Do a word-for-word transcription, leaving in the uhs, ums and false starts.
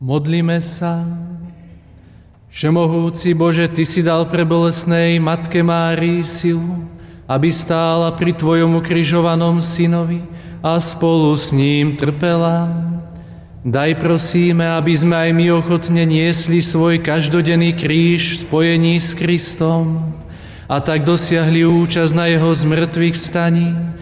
Modlíme sa. Všemohúci Bože, Ty si dal pre bolestnej Matke Márii silu, aby stála pri Tvojom ukrižovanom synovi a spolu s ním trpela. Daj prosíme, aby sme aj my ochotne niesli svoj každodenný kríž v spojení s Kristom a tak dosiahli účasť na Jeho zmrtvých vstaní